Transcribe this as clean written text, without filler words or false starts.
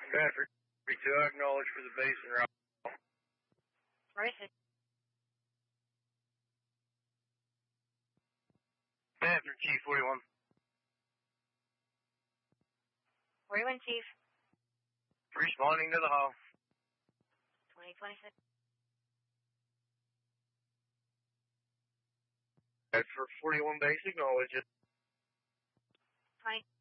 Bedford, 32, I acknowledge for the base and route. Racing. Bedford, Chief 41. 41, Chief. Responding to the hall. 2026. Bedford 41 base, acknowledge it. 20.